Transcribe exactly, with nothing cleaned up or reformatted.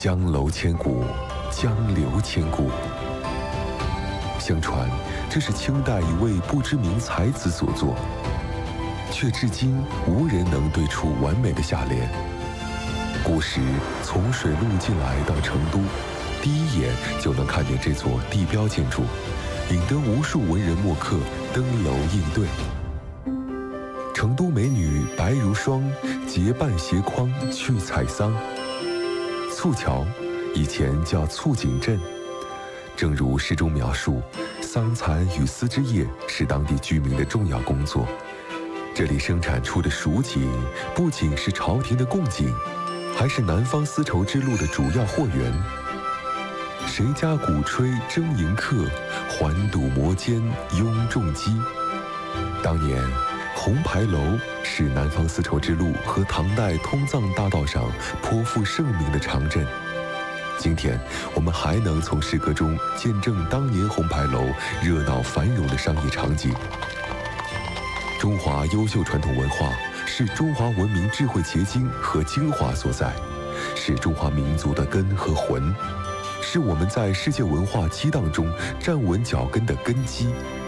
江楼千古，江流千古。相传，这是清代一位不知名才子所作，却至今无人能对出完美的下联。古时从水路进来到成都，第一眼就能看见这座地标建筑，引得无数文人墨客登楼应对。成都美女白如霜，结伴携筐去采桑。簇桥以前叫簇锦镇，正如诗中描述，桑蚕与丝织业是当地居民的重要工作。这里生产出的蜀锦不仅是朝廷的贡锦，还是南方丝绸之路的主要货源。谁家鼓吹争迎客，环堵摩肩拥重击。当年红牌楼是南方丝绸之路和唐代通藏大道上颇负盛名的长镇。今天我们还能从诗歌中见证当年红牌楼热闹繁荣的商业场景。中华优秀传统文化是中华文明智慧结晶和精华所在，是中华民族的根和魂，是我们在世界文化激荡中站稳脚跟的根基。